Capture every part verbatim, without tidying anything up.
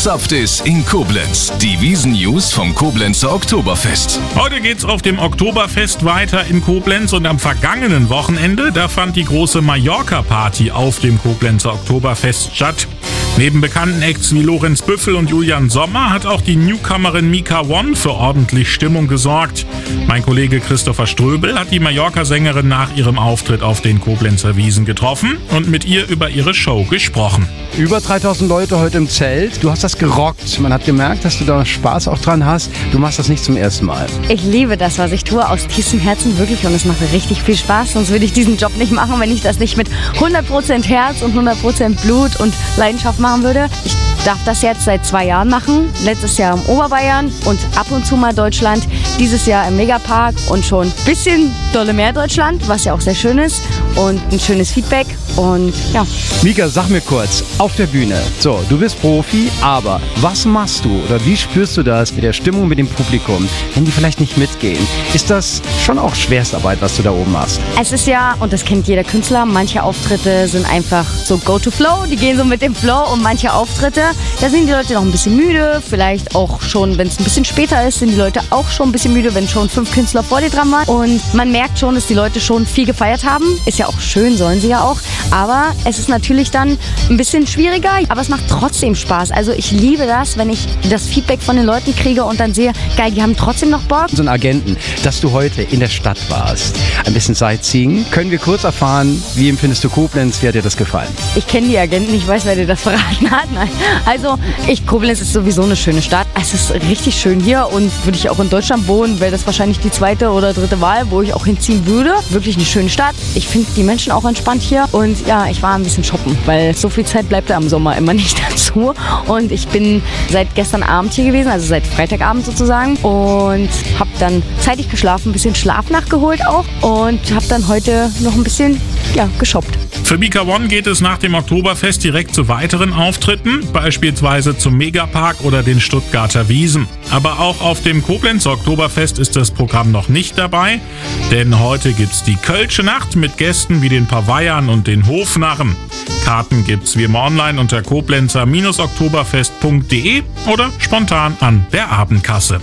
Zapft es in Koblenz? Die Wiesn-News vom Koblenzer Oktoberfest. Heute geht's auf dem Oktoberfest weiter in Koblenz und am vergangenen Wochenende, da fand die große Mallorca-Party auf dem Koblenzer Oktoberfest statt. Neben bekannten Acts wie Lorenz Büffel und Julian Sommer hat auch die Newcomerin Mika One für ordentlich Stimmung gesorgt. Mein Kollege Christopher Ströbel hat die Mallorca-Sängerin nach ihrem Auftritt auf den Koblenzer Wiesn getroffen und mit ihr über ihre Show gesprochen. Über dreitausend Leute heute im Zelt. Du hast das gerockt. Man hat gemerkt, dass du da Spaß auch dran hast. Du machst das nicht zum ersten Mal. Ich liebe das, was ich tue, aus tiefstem Herzen wirklich, und es macht richtig viel Spaß. Sonst würde ich diesen Job nicht machen, wenn ich das nicht mit hundert Prozent Herz und hundert Prozent Blut und Leidenschaft machen würde. Ich darf das jetzt seit zwei Jahren machen. Letztes Jahr im Oberbayern und ab und zu mal Deutschland. Dieses Jahr im Megapark und schon ein bisschen dolle mehr Deutschland, was ja auch sehr schön ist. Und ein schönes Feedback. Und ja. Mika, sag mir kurz, auf der Bühne, so, du bist Profi, aber was machst du oder wie spürst du das mit der Stimmung mit dem Publikum, wenn die vielleicht nicht mitgehen? Ist das schon auch Schwerstarbeit, was du da oben machst? Es ist ja, und das kennt jeder Künstler, manche Auftritte sind einfach so go to flow, die gehen so mit dem Flow, und manche Auftritte, da sind die Leute noch ein bisschen müde, vielleicht auch schon, wenn es ein bisschen später ist, sind die Leute auch schon ein bisschen müde, wenn schon fünf Künstler vor dir dran waren, und man merkt schon, dass die Leute schon viel gefeiert haben, ist ja auch schön, sollen sie ja auch, aber es ist natürlich dann ein bisschen schwieriger, aber es macht trotzdem Spaß. Also ich liebe das, wenn ich das Feedback von den Leuten kriege und dann sehe, geil, die haben trotzdem noch Bock. So ein Agenten, dass du heute in der Stadt warst, ein bisschen Sightseeing. Können wir kurz erfahren, wie empfindest du Koblenz? Wie hat dir das gefallen? Ich kenne die Agenten, ich weiß, wer dir das verraten hat. Nein. Also ich, Koblenz ist sowieso eine schöne Stadt. Es ist richtig schön hier, und würde ich auch in Deutschland wohnen, wäre das wahrscheinlich die zweite oder dritte Wahl, wo ich auch hinziehen würde. Wirklich eine schöne Stadt. Ich finde die Menschen auch entspannt hier, und ja, ich war ein bisschen shoppen, weil so viel Zeit bleibt da im Sommer immer nicht dazu. Und ich bin seit gestern Abend hier gewesen, also seit Freitagabend sozusagen, und habe dann zeitig geschlafen, ein bisschen Schlaf nachgeholt auch, und habe dann heute noch ein bisschen ja, geshoppt. Für Mika One geht es nach dem Oktoberfest direkt zu weiteren Auftritten, beispielsweise zum Megapark oder den Stuttgarter Wiesn. Aber auch auf dem Koblenzer Oktoberfest ist das Programm noch nicht dabei, denn heute gibt's die Kölsche Nacht mit Gästen wie den Pavayern und den Hofnarren. Karten gibt's wie immer online unter koblenzer oktoberfest punkt de oder spontan an der Abendkasse.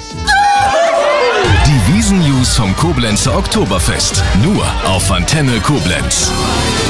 Die Wiesn-News vom Koblenzer Oktoberfest. Nur auf Antenne Koblenz.